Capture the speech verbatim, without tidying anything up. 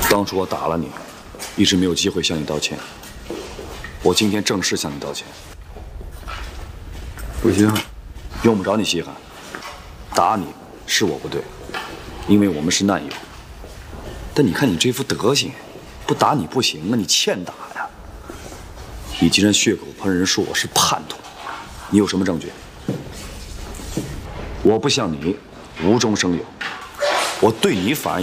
当初我打了你，一直没有机会向你道歉。我今天正式向你道歉。 不稀罕， 用不着你稀罕。打你是我不对，因为我们是难友。但你看你这副德行，不打你不行啊，你欠打呀！你既然血口喷人，说我是叛徒，你有什么证据？我不像你无中生有，我对你反而。